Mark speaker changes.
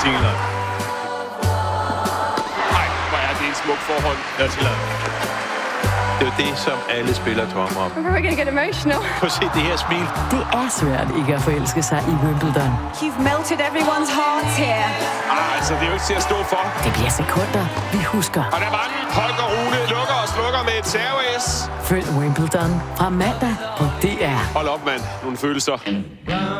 Speaker 1: Tingler.
Speaker 2: Nej, hvor er det et smukt forhold.
Speaker 1: Jeg tillader.
Speaker 3: Det er jo det, som alle spillere drømmer om.
Speaker 4: I'm probably gonna get emotional.
Speaker 3: Prøv at se det her smil.
Speaker 5: Det er svært ikke at forelske sig i Wimbledon.
Speaker 4: You've melted everyone's hearts here.
Speaker 2: Altså, det er jo ikke til at stå for.
Speaker 5: Det bliver sekunder, vi husker.
Speaker 2: Og der var den. Holger Rune lukker og slukker med et serve-S.
Speaker 5: Følg Wimbledon fra mandag på DR.
Speaker 2: Hold op, mand. Nogle følelser.